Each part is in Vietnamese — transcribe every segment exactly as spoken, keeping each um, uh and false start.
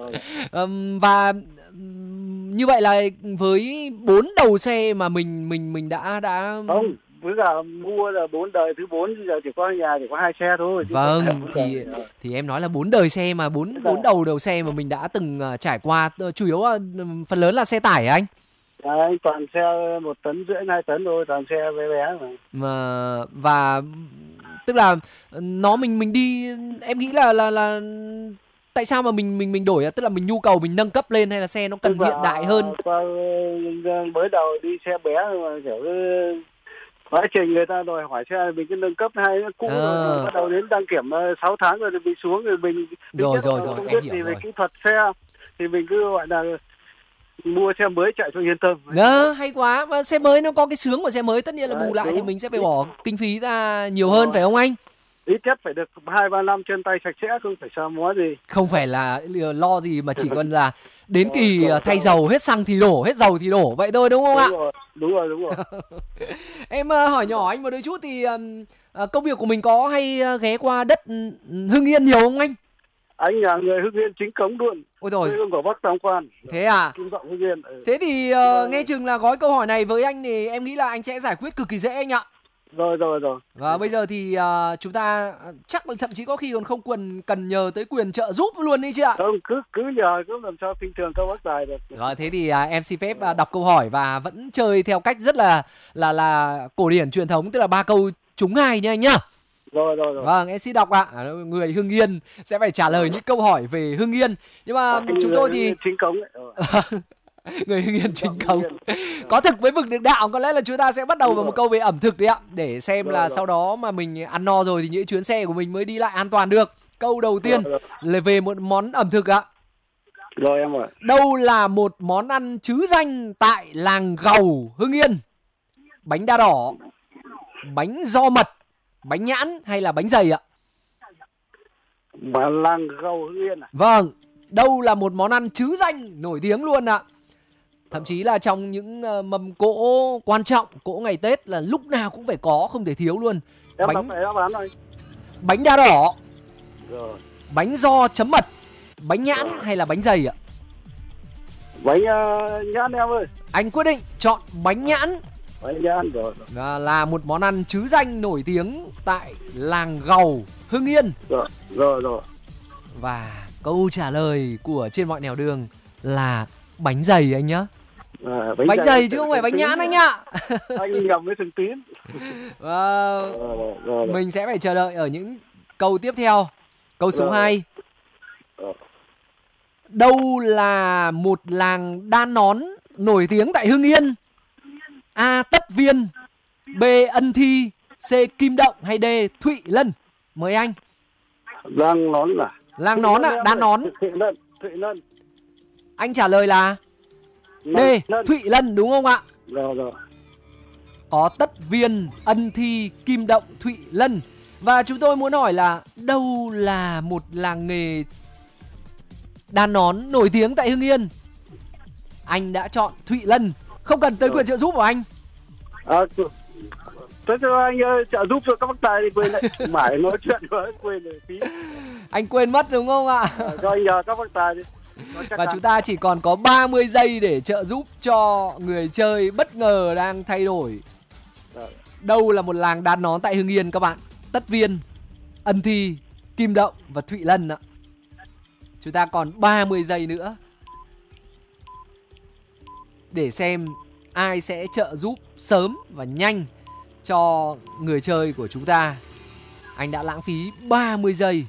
um, và um, như vậy là với bốn đầu xe mà mình mình mình đã đã không, với cả mua là bốn đời, thứ bốn bây giờ chỉ có nhà chỉ có hai xe thôi. Vâng, thì đời. thì em nói là bốn đời xe mà bốn bốn đầu đầu xe mà mình đã từng uh, trải qua, chủ yếu uh, phần lớn là xe tải hả anh? Đấy, toàn xe một tấn rưỡi hai tấn thôi, toàn xe bé bé mà. Mà và tức là nó mình mình đi, em nghĩ là là là tại sao mà mình mình mình đổi, tức là mình nhu cầu mình nâng cấp lên hay là xe nó cần hiện đại hơn? Mới đầu đi xe bé mà kiểu quá trình người ta đòi hỏi xe mình cứ nâng cấp hai cũ à. Rồi bắt đầu đến đăng kiểm sáu tháng rồi thì mình xuống rồi mình rồi rồi rồi không em biết hiểu gì rồi. về kỹ thuật xe thì mình cứ gọi là mua xe mới chạy cho yên tâm. Đó, hay quá. Và xe mới nó có cái sướng của xe mới, tất nhiên là bù lại đúng. Thì mình sẽ phải bỏ kinh phí ra nhiều hơn rồi. Phải không anh? Ít nhất phải được hai ba năm chân tay sạch sẽ, không phải sao múa gì. Không phải là lo gì mà chỉ còn là đến kỳ thay dầu, hết xăng thì đổ, hết dầu thì đổ, vậy thôi đúng không đúng ạ? Rồi, đúng rồi, đúng rồi. Em uh, hỏi nhỏ anh một đôi chút thì uh, công việc của mình có hay uh, ghé qua đất Hưng Yên nhiều không anh? Anh là người Hưng Yên chính cống luôn. Ôi rồi. Hương của Bắc Tam Quan. Thế à? Kim Dọng Hưng Yên. Ừ. Thế thì uh, nghe chừng là gói câu hỏi này với anh thì em nghĩ là anh sẽ giải quyết cực kỳ dễ anh ạ. Rồi rồi rồi. Và bây giờ thì uh, chúng ta chắc thậm chí có khi còn không cần cần nhờ tới quyền trợ giúp luôn đi chứ ạ? Không, cứ cứ nhờ, cứ làm sao khinh thường câu bác tài được. Rồi thế thì uh, em xin phép uh, đọc câu hỏi và vẫn chơi theo cách rất là là là cổ điển truyền thống, tức là ba câu trúng hai nha anh nhá. Rồi rồi rồi. Vâng, em xin đọc ạ. À, người Hưng Yên sẽ phải trả lời những câu hỏi về Hưng Yên. Nhưng mà à, chúng tôi thì chính cống người Hưng Yên chính cống. Có thực với vực được đạo, có lẽ là chúng ta sẽ bắt đầu vào một câu về ẩm thực đấy ạ, để xem rồi, là rồi. Sau đó mà mình ăn no rồi thì những chuyến xe của mình mới đi lại an toàn được. Câu đầu tiên rồi, rồi. là về một món ẩm thực ạ. Rồi em ơi. Đâu là một món ăn trứ danh tại làng Gầu Hưng Yên? Bánh đa đỏ, bánh giò mật, bánh nhãn hay là bánh dày ạ? Bà làng Gầu Hưng Yên à? Vâng, đâu là một món ăn trứ danh nổi tiếng luôn ạ. Thậm chí là trong những uh, mâm cỗ quan trọng, cỗ ngày Tết là lúc nào cũng phải có, không thể thiếu luôn. Em bánh đáp án rồi. Bánh đa đỏ, rồi. Bánh giò chấm mật, bánh nhãn rồi. hay là bánh dày ạ? Bánh uh, nhãn em ơi. Anh quyết định chọn bánh nhãn. Bánh nhãn rồi. Và là một món ăn trứ danh nổi tiếng tại làng Gầu Hưng Yên. Rồi, rồi, rồi. Và câu trả lời của Trên Mọi Nẻo Đường là bánh dày anh nhá. À, bánh, bánh dày, dày chứ không phải bánh nhãn anh ạ. Anh nhầm với thường tín. Và rồi, rồi, rồi. Mình sẽ phải chờ đợi ở những câu tiếp theo. Câu số rồi. hai. Rồi. Đâu là một làng đan nón nổi tiếng tại Hưng Yên? A. Tất Viên, B. Ân Thi, C. Kim Động hay D. Thụy Lân? Mời anh. Làng nón à? Làng nón ạ, à, đan nón. Thụy Lân, Thụy Lân. Anh trả lời là D. Lân. Thụy Lân đúng không ạ? Rồi rồi. Có Tất Viên, Ân Thi, Kim Động, Thụy Lân. Và chúng tôi muốn hỏi là đâu là một làng nghề đan nón nổi tiếng tại Hưng Yên? Anh đã chọn Thụy Lân. Không cần tới rồi. Quyền trợ giúp của anh. À, tôi cho anh ơi, trợ giúp cho các bác tài thì quên lại. Mãi nói chuyện quá quên rồi tí. Anh quên mất đúng không ạ? À, cho anh nhờ các bác tài đi. Và chúng ta chỉ còn có ba mươi giây để trợ giúp cho người chơi bất ngờ đang thay đổi. Đâu là một làng đan nón tại Hưng Yên các bạn? Tất Viên, Ân Thi, Kim Động và Thụy Lân ạ. Chúng ta còn ba mươi giây nữa để xem ai sẽ trợ giúp sớm và nhanh cho người chơi của chúng ta. Anh đã lãng phí ba mươi giây.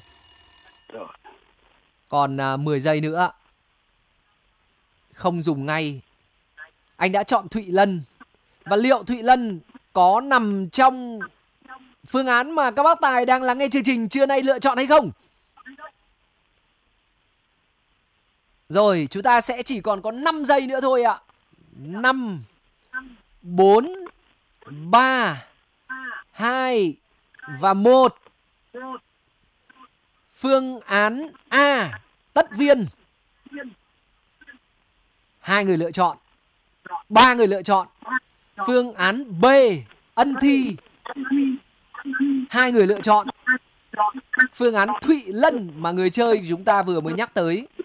Còn uh, mười giây nữa. Không dùng ngay. Anh đã chọn Thụy Lân. Và liệu Thụy Lân có nằm trong phương án mà các bác tài đang lắng nghe chương trình trưa nay lựa chọn hay không? Rồi, chúng ta sẽ chỉ còn có năm giây nữa thôi ạ. năm, bốn, ba, hai và một. Phương án A, Tất Viên. Hai người lựa chọn. Ba người lựa chọn. Phương án B, Ân Thi. Hai người lựa chọn. Phương án Thụy Lân mà người chơi chúng ta vừa mới nhắc tới